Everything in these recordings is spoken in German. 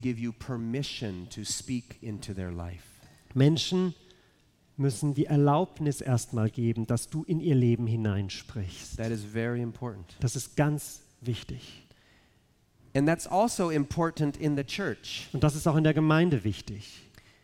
give you permission to speak into their life. Menschen müssen die Erlaubnis erstmal geben, dass du in ihr Leben hineinsprichst. That is very important. Das ist ganz wichtig. And that's also important in the church. Und das ist auch in der Gemeinde wichtig.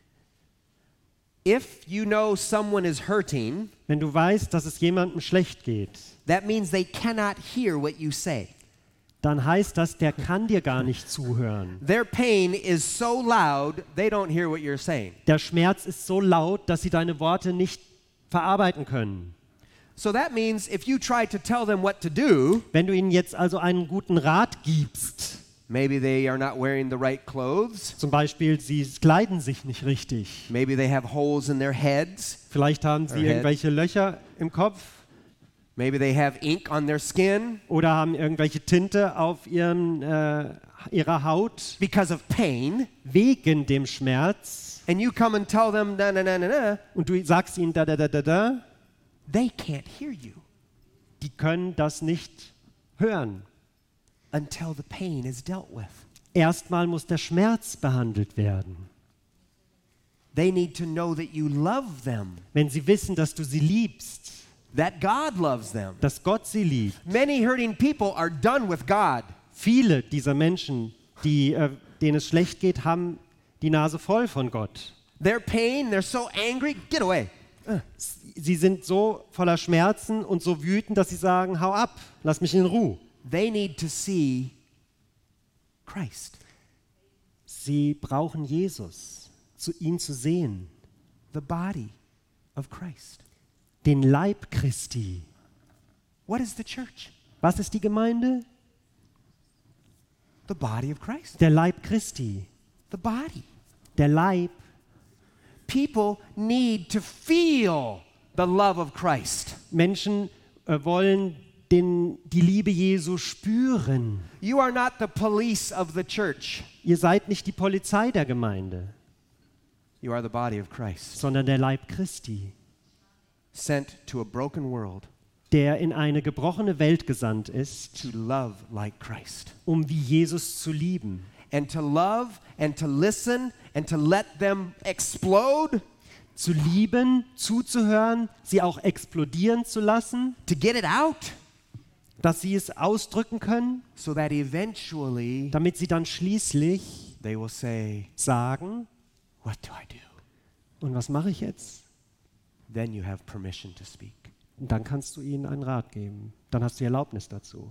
If you know someone is hurting, Wenn du weißt, dass es jemandem schlecht geht, that means they cannot hear what you say. dann heißt das, der kann dir gar nicht zuhören. Their pain is so loud, they don't hear what you're saying. Der Schmerz ist so laut, dass sie deine Worte nicht verarbeiten können. So that means if you try to tell them what to do, Wenn du ihnen jetzt also einen guten Rat gibst, maybe they are not wearing the right clothes, zum Beispiel sie kleiden sich nicht richtig, maybe they have holes in their heads, vielleicht haben sie Head. irgendwelche Löcher im Kopf maybe they have ink on their skin oder haben irgendwelche Tinte auf ihrer Haut because of pain, wegen dem Schmerz and you come and tell them, na, na, na, na, na, und du sagst ihnen da, they can't hear you die können das nicht hören. until the pain is dealt with. Erstmal muss der Schmerz behandelt werden. They need to know that you love them, Wenn sie wissen, dass du sie liebst, that God loves them. dass Gott sie liebt. Many hurting people are done with God. Viele dieser Menschen, denen es schlecht geht, haben die Nase voll von Gott. Their pain, they're so angry, get away. Sie sind so voller Schmerzen und so wütend, dass sie sagen, hau ab, lass mich in Ruhe. They need to see Christ, Sie brauchen Jesus, ihn zu sehen, the body of Christ. den Leib Christi. What is the church? Was ist die Gemeinde? The body of Christ. Der Leib Christi. The body. Der Leib. People need to feel the love of Christ. Menschen wollen die Liebe Jesu spüren. You are not the police of the church. Ihr seid nicht die Polizei der Gemeinde, You are the body of Christ, sondern der Leib Christi, sent to a broken world der in eine gebrochene Welt gesandt ist, to love like Christ. um wie Jesus zu lieben. And to love and to listen and to let them explode, Zu lieben, zuzuhören, sie auch explodieren zu lassen, to get it out, dass sie es ausdrücken können, so that eventually damit sie dann schließlich they will say, sagen, what do I do? und was mache ich jetzt? Then you have permission to speak. Und dann kannst du ihnen einen Rat geben. Dann hast du die Erlaubnis dazu.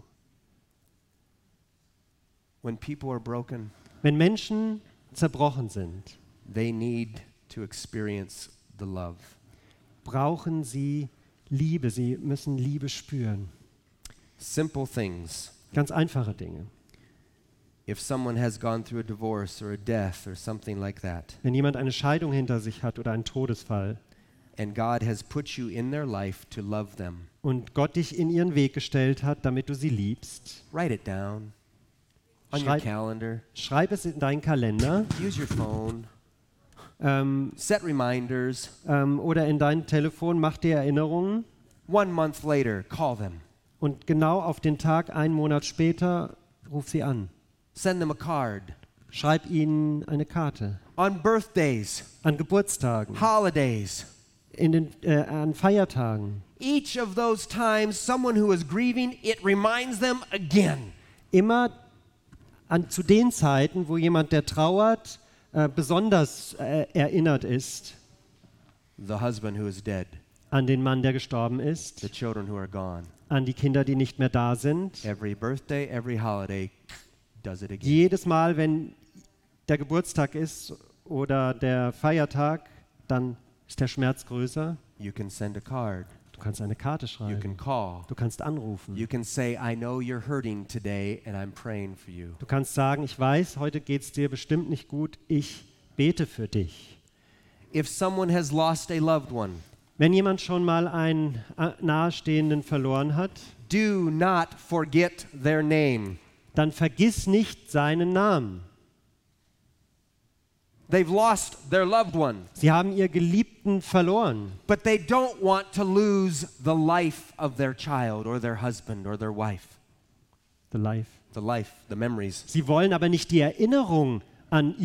When people are broken, Wenn Menschen zerbrochen sind, they need to experience the love. brauchen sie Liebe. Sie müssen Liebe spüren. Simple things. Ganz einfache Dinge. If someone has gone through a divorce or a death or something like that, Wenn jemand eine Scheidung hinter sich hat oder einen Todesfall and God has put you in their life to love them, und Gott dich in ihren Weg gestellt hat, damit du sie liebst, write it down on your Schreib- calendar. schreib es in deinen Kalender Use your phone. ähm, Set reminders. oder in dein Telefon, mach dir Erinnerungen 1 month later, call them. und genau auf den Tag, einen Monat später, ruf sie an. Send them a card. Schreib ihnen eine Karte. On birthdays, An Geburtstagen, holidays, an Feiertagen. each of those times someone who is grieving, it reminds them again. Immer zu den Zeiten, wo jemand, der trauert, besonders erinnert ist The husband who is dead, an den Mann, der gestorben ist, the children who are gone. an die Kinder, die nicht mehr da sind. Every birthday, every holiday does it again. Jedes Mal, wenn der Geburtstag ist oder der Feiertag, dann ist der Schmerz größer. You can send a card. Du kannst eine Karte You schreiben. can call. Du kannst anrufen. You can say, I know you're hurting today and I'm praying for you. Du kannst sagen, ich weiß, heute geht es dir bestimmt nicht gut, ich bete für dich. If someone has lost a loved one, Wenn jemand schon mal einen Nahestehenden verloren hat, do not forget their name. dann vergiss nicht seinen Namen. They've lost their loved one, Sie haben ihr Geliebten verloren, but they don't want to lose the life of their child or their husband or their wife. the life. The life, the memories. Sie wollen aber nicht die Erinnerung an